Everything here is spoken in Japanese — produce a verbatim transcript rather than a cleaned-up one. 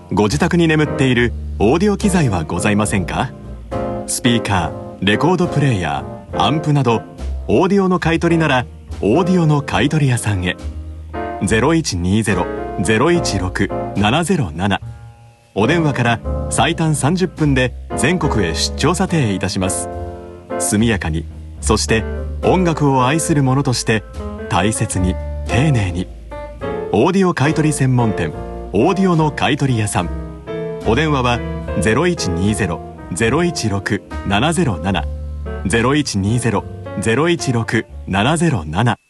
ご自宅に眠っているオーディオ機材はございませんか？スピーカー、レコードプレーヤー、アンプなどオーディオの買い取りならオーディオの買い取り屋さんへ。 ゼロいちにゼロ ゼロいちろく ななゼロなな お電話から最短さんじゅっぷんで全国へ出張査定いたします。速やかに、そして音楽を愛する者として大切に丁寧に。オーディオ買取専門店オーディオの買取屋さん。お電話は ゼロいちにゼロ ゼロいちろく ななゼロなな ゼロいちにゼロ ゼロいちろく ななゼロなな